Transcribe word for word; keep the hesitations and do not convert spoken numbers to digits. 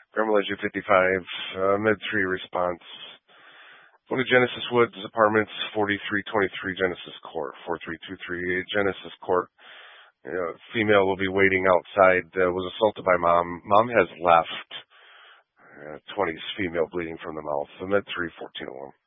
Grammaledge fifty-five, uh, Med three response. Go to Genesis Woods Apartments, forty-three twenty-three Genesis Court, four three two three Genesis Court. Uh, female will be waiting outside, uh, was assaulted by mom. Mom has left. Uh, twenties female bleeding from the mouth. The Med three, fourteen oh one.